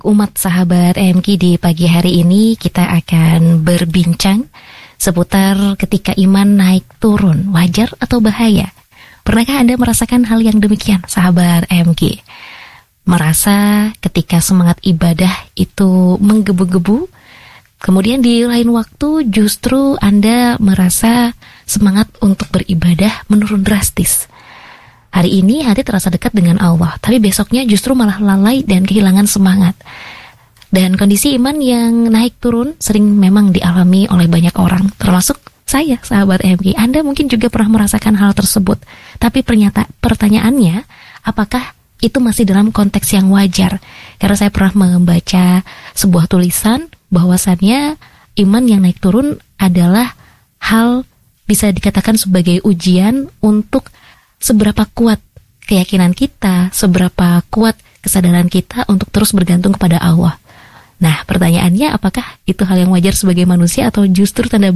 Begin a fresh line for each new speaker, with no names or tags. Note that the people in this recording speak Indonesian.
umat sahabat EMQ, di pagi hari ini kita akan berbincang seputar ketika iman naik turun, wajar atau bahaya? Pernahkah Anda merasakan hal yang demikian, sahabat EMQ? Merasa ketika semangat ibadah itu menggebu-gebu, kemudian di lain waktu justru Anda merasa semangat untuk beribadah menurun drastis. Hari ini hati terasa dekat dengan Allah, tapi besoknya justru malah lalai dan kehilangan semangat. Dan kondisi iman yang naik turun sering memang dialami oleh banyak orang, termasuk saya, sahabat EMQ. Anda mungkin juga pernah merasakan hal tersebut. Tapi pertanyaannya, apakah itu masih dalam konteks yang wajar? Karena saya pernah membaca sebuah tulisan bahwasannya iman yang naik turun adalah hal bisa dikatakan sebagai ujian untuk seberapa kuat keyakinan kita, seberapa kuat kesadaran kita untuk terus bergantung kepada Allah. Nah, pertanyaannya, apakah itu hal yang wajar sebagai manusia atau justru tanda